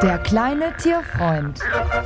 Der kleine Tierfreund.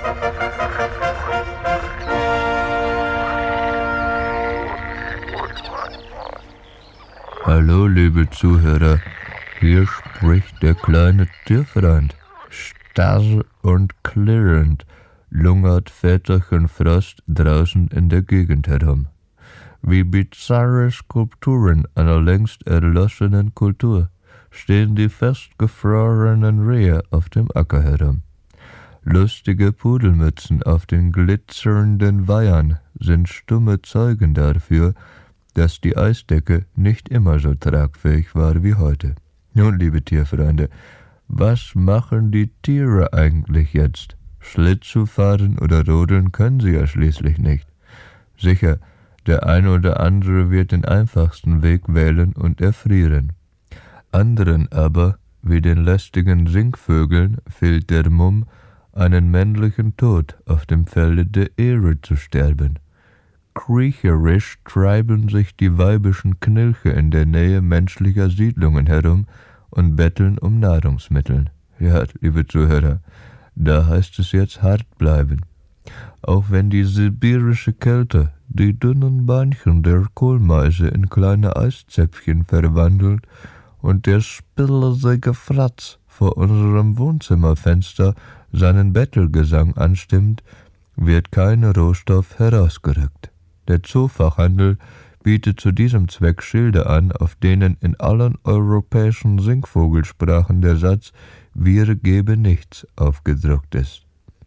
Hallo, liebe Zuhörer, hier spricht der kleine Tierfreund. Starr und klirrend lungert Väterchen Frost draußen in der Gegend herum. Wie bizarre Skulpturen einer längst erloschenen Kultur stehen die festgefrorenen Rehe auf dem Acker herum. Lustige Pudelmützen auf den glitzernden Weihern sind stumme Zeugen dafür, dass die Eisdecke nicht immer so tragfähig war wie heute. Nun, liebe Tierfreunde, was machen die Tiere eigentlich jetzt? Schlittschuh fahren oder rodeln können sie ja schließlich nicht. Sicher, der eine oder andere wird den einfachsten Weg wählen und erfrieren. Anderen aber, wie den lästigen Singvögeln, fehlt der Mumm, einen männlichen Tod auf dem Felde der Ehre zu sterben. Kriecherisch treiben sich die weibischen Knilche in der Nähe menschlicher Siedlungen herum und betteln um Nahrungsmittel. Ja, liebe Zuhörer, da heißt es jetzt hart bleiben. Auch wenn die sibirische Kälte die dünnen Beinchen der Kohlmeise in kleine Eiszäpfchen verwandelt und der spillesige Fratz vor unserem Wohnzimmerfenster seinen Bettelgesang anstimmt, wird kein Rohstoff herausgerückt. Der Zoofachhandel bietet zu diesem Zweck Schilder an, auf denen in allen europäischen Singvogelsprachen der Satz »Wir geben nichts« aufgedruckt ist.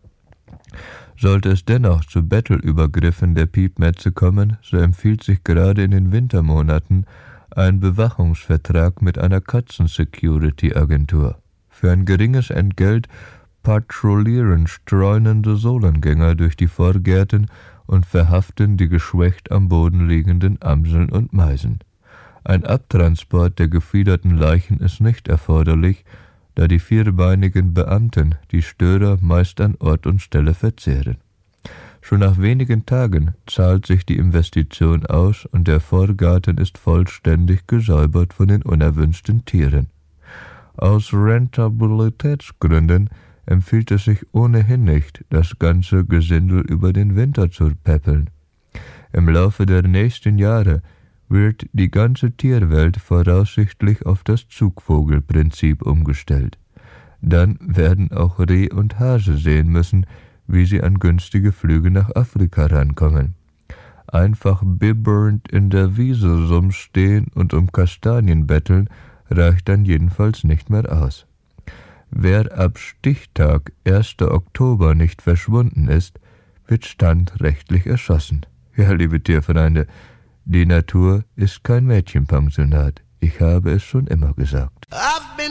Sollte es dennoch zu Bettelübergriffen der Piepmetze kommen, so empfiehlt sich gerade in den Wintermonaten ein Bewachungsvertrag mit einer Katzen-Security-Agentur. Für ein geringes Entgelt patrouillieren streunende Solengänger durch die Vorgärten und verhaften die geschwächt am Boden liegenden Amseln und Meisen. Ein Abtransport der gefiederten Leichen ist nicht erforderlich, da die vierbeinigen Beamten die Störer meist an Ort und Stelle verzehren. Schon nach wenigen Tagen zahlt sich die Investition aus und der Vorgarten ist vollständig gesäubert von den unerwünschten Tieren. Aus Rentabilitätsgründen empfiehlt es sich ohnehin nicht, das ganze Gesindel über den Winter zu päppeln. Im Laufe der nächsten Jahre wird die ganze Tierwelt voraussichtlich auf das Zugvogelprinzip umgestellt. Dann werden auch Reh und Hase sehen müssen, wie sie an günstige Flüge nach Afrika rankommen. Einfach bibbernd in der Wiese stehen und um Kastanien betteln, reicht dann jedenfalls nicht mehr aus. Wer ab Stichtag 1. Oktober nicht verschwunden ist, wird standrechtlich erschossen. Ja, liebe Tierfreunde, die Natur ist kein Mädchenpensionat. Ich habe es schon immer gesagt.